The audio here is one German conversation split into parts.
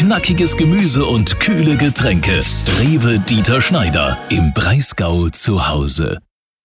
knackiges Gemüse und kühle Getränke. Rewe Dieter Schneider im Breisgau zu Hause.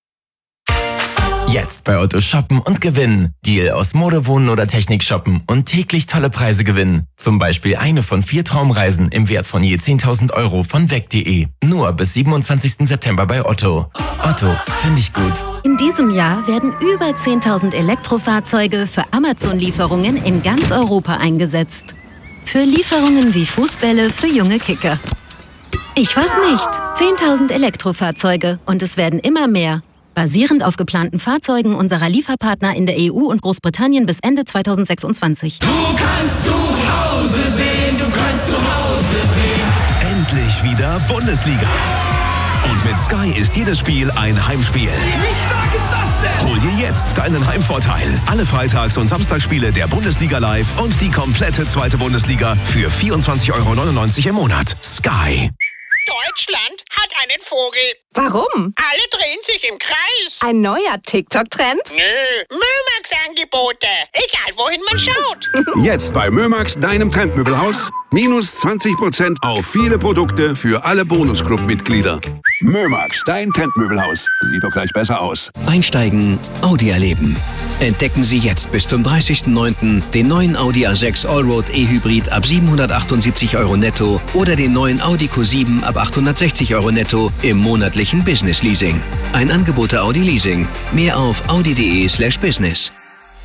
Jetzt bei Otto shoppen und gewinnen. Deal aus Mode, Wohnen oder Technik shoppen und täglich tolle Preise gewinnen. Zum Beispiel eine von 4 Traumreisen im Wert von je 10.000 € von weg.de. Nur bis 27. September bei Otto. Otto, finde ich gut. In diesem Jahr werden über 10.000 Elektrofahrzeuge für Amazon-Lieferungen in ganz Europa eingesetzt. Für Lieferungen wie Fußbälle für junge Kicker. Ich weiß nicht. 10.000 Elektrofahrzeuge und es werden immer mehr. Basierend auf geplanten Fahrzeugen unserer Lieferpartner in der EU und Großbritannien bis Ende 2026. Du kannst zu Hause sehen, du kannst zu Hause sehen. Endlich wieder Bundesliga. Und mit Sky ist jedes Spiel ein Heimspiel. Wie stark ist das denn? Hol dir jetzt deinen Heimvorteil. Alle Freitags- und Samstagsspiele der Bundesliga live und die komplette zweite Bundesliga für 24,99 € im Monat. Sky. Deutschland hat einen Vogel. Warum? Alle drehen sich im Kreis. Ein neuer TikTok-Trend? Nö, Mömax-Angebote. Egal, wohin man schaut. Jetzt bei Mömax, deinem Trendmöbelhaus. Minus 20% auf viele Produkte für alle Bonusclub-Mitglieder. Mömax, dein Trendmöbelhaus. Sieht doch gleich besser aus. Einsteigen, Audi erleben. Entdecken Sie jetzt bis zum 30.09. den neuen Audi A6 Allroad E-Hybrid ab 778 € netto oder den neuen Audi Q7 ab 860 € netto im monatlichen Business Leasing. Ein Angebot der Audi Leasing. Mehr auf audi.de/business.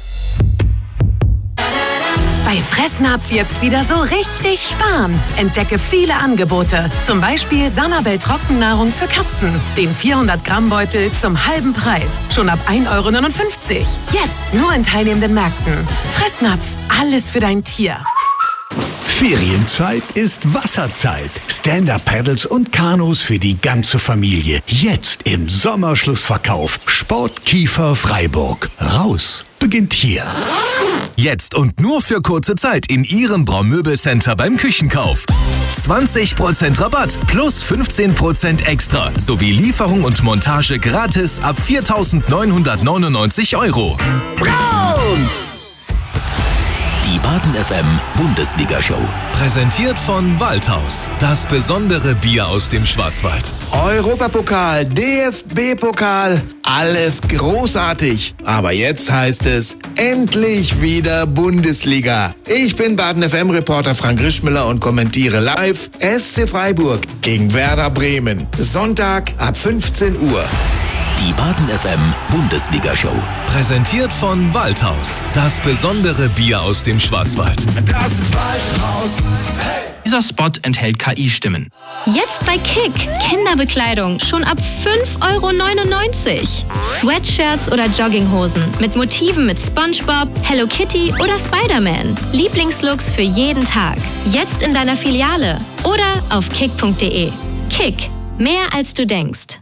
Bei Fressnapf jetzt wieder so richtig sparen. Entdecke viele Angebote. Zum Beispiel Sanabel Trockennahrung für Katzen. Den 400-Gramm-Beutel zum halben Preis. Schon ab 1,59 €. Jetzt nur in teilnehmenden Märkten. Fressnapf. Alles für dein Tier. Ferienzeit ist Wasserzeit. Stand-Up-Paddles und Kanus für die ganze Familie. Jetzt im Sommerschlussverkauf. Sportkiefer Freiburg. Raus beginnt hier. Jetzt und nur für kurze Zeit in Ihrem Braumöbelcenter beim Küchenkauf. 20% Rabatt plus 15% extra sowie Lieferung und Montage gratis ab 4.999 €. Braun! Die Baden FM Bundesliga-Show. Präsentiert von Waldhaus. Das besondere Bier aus dem Schwarzwald. Europapokal, DFB-Pokal, alles großartig. Aber jetzt heißt es endlich wieder Bundesliga. Ich bin Baden FM-Reporter Frank Rischmüller und kommentiere live SC Freiburg gegen Werder Bremen. Sonntag ab 15 Uhr. Die Baden FM Bundesliga-Show. Präsentiert von Waldhaus. Das besondere Bier aus dem Schwarzwald. Das ist Waldhaus. Hey. Dieser Spot enthält KI-Stimmen. Jetzt bei Kick. Kinderbekleidung schon ab 5,99 €. Sweatshirts oder Jogginghosen mit Motiven mit SpongeBob, Hello Kitty oder Spider-Man. Lieblingslooks für jeden Tag. Jetzt in deiner Filiale oder auf kick.de. Kick. Mehr als du denkst.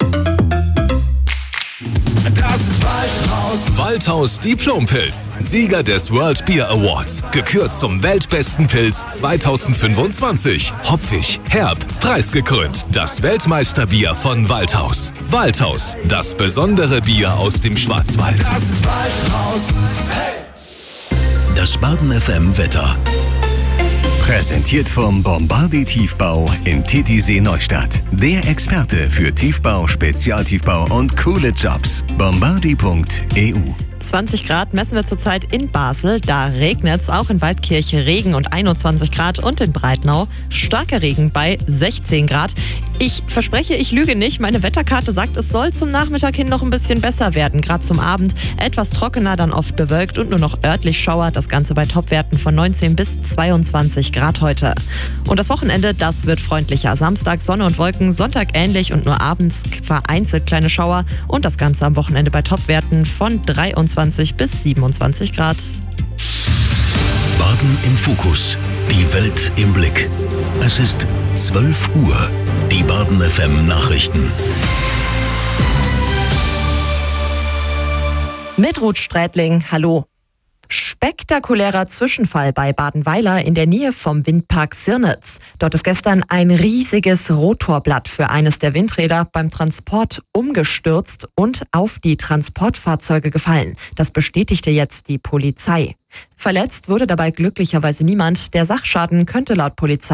Das ist Waldhaus. Waldhaus Diplompilz. Sieger des World Beer Awards. Gekürt zum weltbesten Pilz 2025. Hopfig, herb, preisgekrönt. Das Weltmeisterbier von Waldhaus. Waldhaus. Das besondere Bier aus dem Schwarzwald. Das ist Waldhaus. Hey. Das Baden FM Wetter. Präsentiert vom Bombardier Tiefbau in Titisee Neustadt. Der Experte für Tiefbau, Spezialtiefbau und coole Jobs. Bombardier.eu. 20 Grad messen wir zurzeit in Basel. Da regnet es, auch in Waldkirche Regen und 21 Grad und in Breitnau starker Regen bei 16 Grad. Ich verspreche, ich lüge nicht. Meine Wetterkarte sagt, es soll zum Nachmittag hin noch ein bisschen besser werden. Gerade zum Abend etwas trockener, dann oft bewölkt und nur noch örtlich Schauer. Das Ganze bei Topwerten von 19 bis 22 Grad heute. Und das Wochenende, das wird freundlicher. Samstag Sonne und Wolken, Sonntag ähnlich und nur abends vereinzelt kleine Schauer. Und das Ganze am Wochenende bei Topwerten von 23 bis 27 Grad. Baden im Fokus. Die Welt im Blick. Es ist 12 Uhr. Die Baden FM Nachrichten. Mit Ruth Strätling, hallo. Spektakulärer Zwischenfall bei Badenweiler in der Nähe vom Windpark Sirnitz. Dort ist gestern ein riesiges Rotorblatt für eines der Windräder beim Transport umgestürzt und auf die Transportfahrzeuge gefallen. Das bestätigte jetzt die Polizei. Verletzt wurde dabei glücklicherweise niemand. Der Sachschaden könnte laut Polizei